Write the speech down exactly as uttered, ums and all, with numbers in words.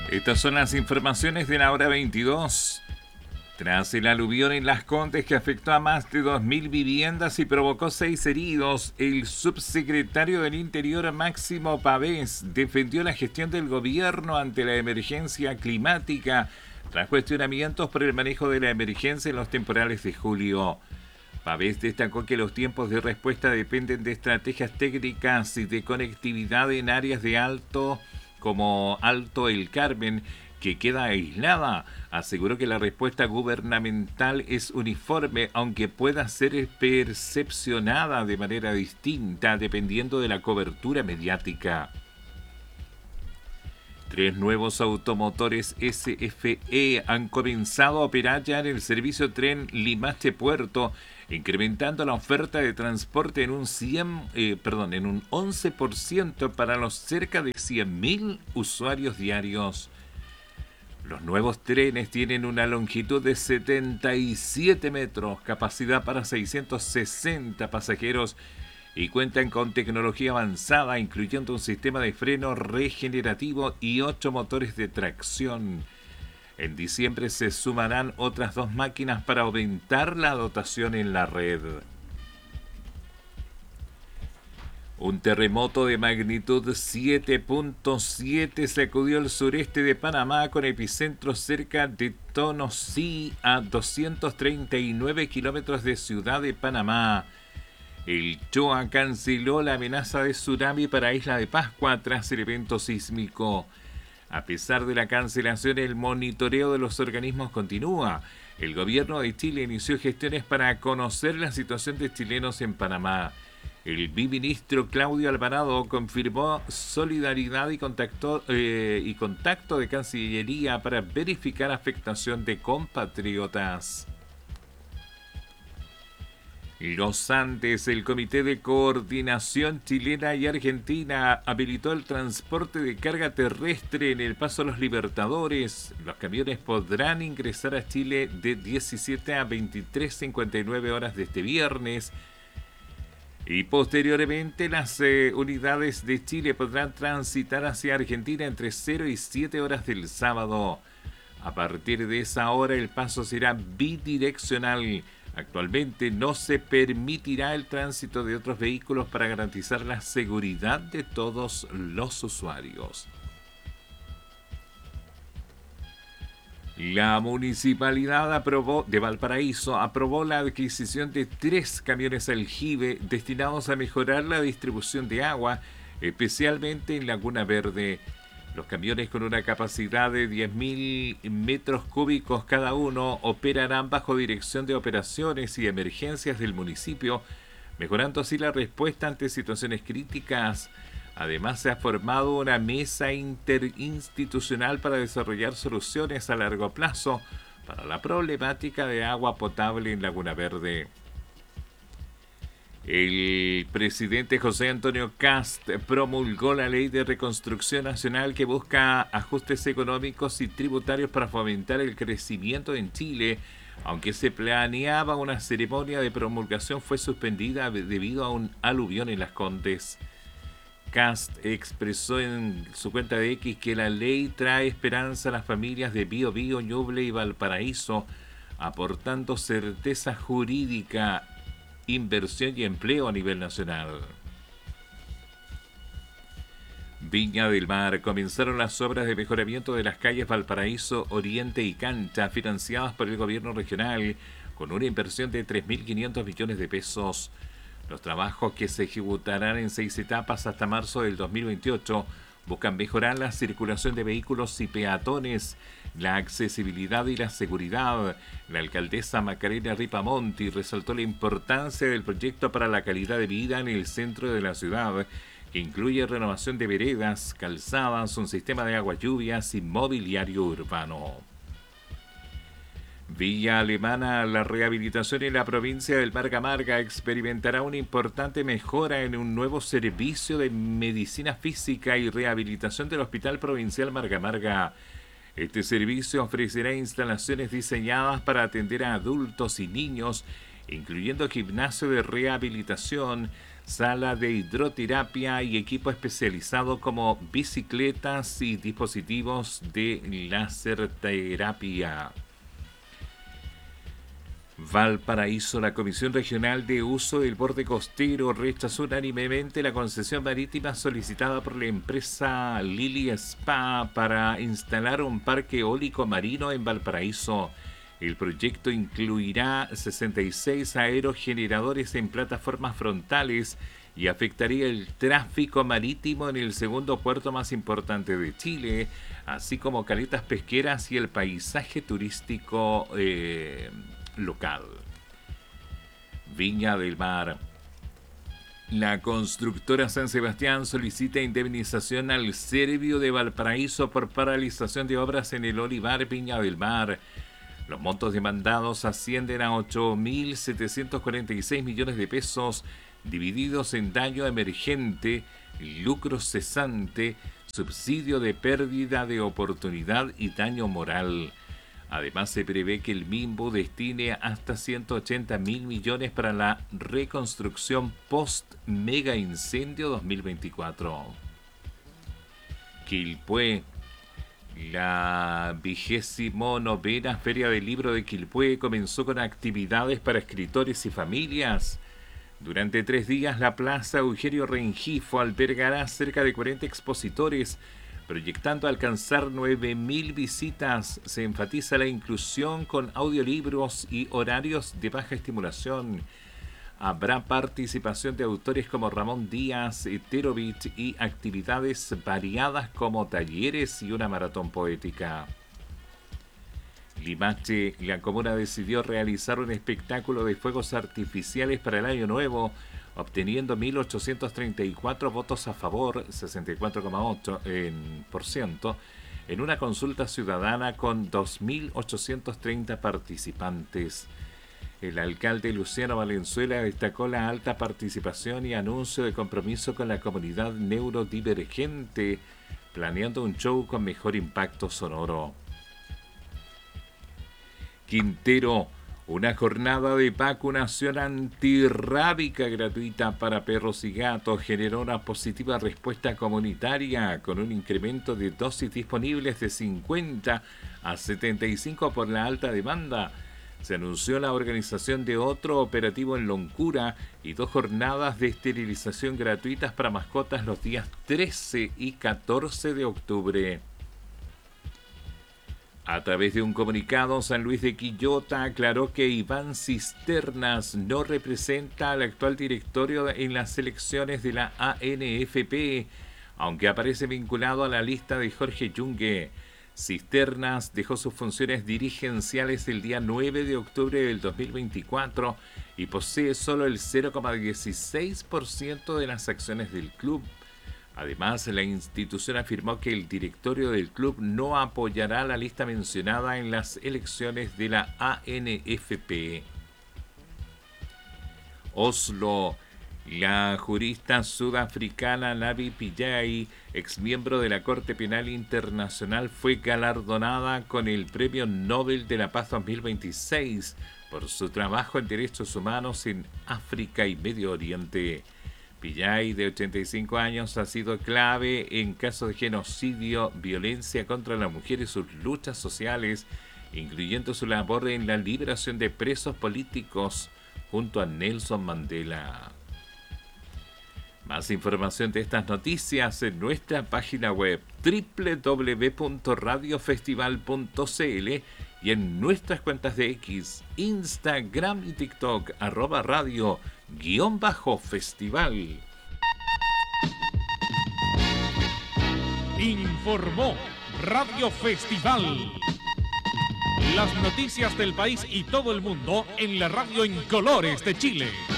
Estas son las informaciones de la hora veintidós. Tras el aluvión en Las Condes que afectó a más de dos mil viviendas y provocó seis heridos, el subsecretario del Interior Máximo Pavés defendió la gestión del gobierno ante la emergencia climática tras cuestionamientos por el manejo de la emergencia en los temporales de julio. Pavés destacó que los tiempos de respuesta dependen de estrategias técnicas y de conectividad en áreas de alto como Alto El Carmen, que queda aislada. Aseguró que la respuesta gubernamental es uniforme, aunque pueda ser percepcionada de manera distinta dependiendo de la cobertura mediática. Tres nuevos automotores S F E han comenzado a operar ya en el servicio tren Limache-Puerto, incrementando la oferta de transporte en un cien, eh, perdón, en un once por ciento para los cerca de cien mil usuarios diarios. Los nuevos trenes tienen una longitud de setenta y siete metros, capacidad para seiscientos sesenta pasajeros y cuentan con tecnología avanzada, incluyendo un sistema de freno regenerativo y ocho motores de tracción. En diciembre se sumarán otras dos máquinas para aumentar la dotación en la red. Un terremoto de magnitud siete punto siete sacudió el sureste de Panamá con epicentro cerca de Tonosí, a doscientos treinta y nueve kilómetros de Ciudad de Panamá. El CHOA canceló la amenaza de tsunami para Isla de Pascua tras el evento sísmico. A pesar de la cancelación, el monitoreo de los organismos continúa. El gobierno de Chile inició gestiones para conocer la situación de chilenos en Panamá. El viceministro Claudio Alvarado confirmó solidaridad y contacto, eh, y contacto de Cancillería para verificar afectación de compatriotas. Los Andes, el Comité de Coordinación Chilena y Argentina habilitó el transporte de carga terrestre en el Paso Los Libertadores. Los camiones podrán ingresar a Chile de diecisiete a veintitrés cincuenta y nueve horas de este viernes. Y posteriormente las eh, unidades de Chile podrán transitar hacia Argentina entre cero y siete horas del sábado. A partir de esa hora el paso será bidireccional. Actualmente no se permitirá el tránsito de otros vehículos para garantizar la seguridad de todos los usuarios. La Municipalidad aprobó, de Valparaíso aprobó la adquisición de tres camiones aljibe destinados a mejorar la distribución de agua, especialmente en Laguna Verde. Los camiones, con una capacidad de diez mil metros cúbicos cada uno, operarán bajo dirección de operaciones y emergencias del municipio, mejorando así la respuesta ante situaciones críticas. Además, se ha formado una mesa interinstitucional para desarrollar soluciones a largo plazo para la problemática de agua potable en Laguna Verde. El presidente José Antonio Kast promulgó la Ley de Reconstrucción Nacional que busca ajustes económicos y tributarios para fomentar el crecimiento en Chile. Aunque se planeaba una ceremonia de promulgación, fue suspendida debido a un aluvión en Las Condes. Kast expresó en su cuenta de X que la ley trae esperanza a las familias de Bío Bío, Ñuble y Valparaíso, aportando certeza jurídica, inversión y empleo a nivel nacional. Viña del Mar. Comenzaron las obras de mejoramiento de las calles Valparaíso, Oriente y Cancha, financiadas por el gobierno regional, con una inversión de tres mil quinientos millones de pesos. Los trabajos, que se ejecutarán en seis etapas hasta marzo del dos mil veintiocho, buscan mejorar la circulación de vehículos y peatones, la accesibilidad y la seguridad. La alcaldesa Macarena Ripamonti resaltó la importancia del proyecto para la calidad de vida en el centro de la ciudad, que incluye renovación de veredas, calzadas, un sistema de aguas lluvias y mobiliario urbano. Villa Alemana. La rehabilitación en la provincia del Marga Marga experimentará una importante mejora en un nuevo servicio de medicina física y rehabilitación del Hospital Provincial Marga Marga. Este servicio ofrecerá instalaciones diseñadas para atender a adultos y niños, incluyendo gimnasio de rehabilitación, sala de hidroterapia y equipo especializado como bicicletas y dispositivos de láser terapia. Valparaíso, la Comisión Regional de Uso del Borde Costero rechazó unánimemente la concesión marítima solicitada por la empresa Lili Spa para instalar un parque eólico marino en Valparaíso. El proyecto incluirá sesenta y seis aerogeneradores en plataformas frontales y afectaría el tráfico marítimo en el segundo puerto más importante de Chile, así como caletas pesqueras y el paisaje turístico eh, local. Viña del Mar. La constructora San Sebastián solicita indemnización al Servio de Valparaíso por paralización de obras en el Olivar Viña del Mar. Los montos demandados ascienden a ocho mil setecientos cuarenta y seis millones de pesos, divididos en daño emergente, lucro cesante, subsidio de pérdida de oportunidad y daño moral. Además, se prevé que el MIMBU destine hasta ciento ochenta mil millones para la reconstrucción post-mega incendio dos mil veinticuatro. Quilpué. La vigésimo novena Feria del Libro de Quilpué comenzó con actividades para escritores y familias. Durante tres días, la Plaza Eugenio Rengifo albergará cerca de cuarenta expositores, proyectando alcanzar nueve mil visitas. Se enfatiza la inclusión con audiolibros y horarios de baja estimulación. Habrá participación de autores como Ramón Díaz, Terovich y actividades variadas como talleres y una maratón poética. Limache, la comuna decidió realizar un espectáculo de fuegos artificiales para el año nuevo, obteniendo mil ochocientos treinta y cuatro votos a favor, sesenta y cuatro coma ocho por ciento, en una consulta ciudadana con dos mil ochocientos treinta participantes. El alcalde Luciano Valenzuela destacó la alta participación y anuncio de compromiso con la comunidad neurodivergente, planeando un show con mejor impacto sonoro. Quintero, una jornada de vacunación antirrábica gratuita para perros y gatos generó una positiva respuesta comunitaria, con un incremento de dosis disponibles de cincuenta a setenta y cinco por la alta demanda. Se anunció la organización de otro operativo en Loncura y dos jornadas de esterilización gratuitas para mascotas los días trece y catorce de octubre. A través de un comunicado, San Luis de Quillota aclaró que Iván Cisternas no representa al actual directorio en las elecciones de la A N F P, aunque aparece vinculado a la lista de Jorge Yungue. Cisternas dejó sus funciones dirigenciales el día nueve de octubre del dos mil veinticuatro y posee solo el cero coma dieciséis por ciento de las acciones del club. Además, la institución afirmó que el directorio del club no apoyará la lista mencionada en las elecciones de la A N F P. Oslo. La jurista sudafricana Navi Pillay, exmiembro de la Corte Penal Internacional, fue galardonada con el Premio Nobel de la Paz dos mil veintiséis por su trabajo en derechos humanos en África y Medio Oriente. Pillay, de ochenta y cinco años, ha sido clave en casos de genocidio, violencia contra la mujer y sus luchas sociales, incluyendo su labor en la liberación de presos políticos junto a Nelson Mandela. Más información de estas noticias en nuestra página web doble u doble u doble u punto radio festival punto c l y en nuestras cuentas de X, Instagram y TikTok, arroba radio guión bajo festival. Informó Radio Festival. Las noticias del país y todo el mundo en la radio en colores de Chile.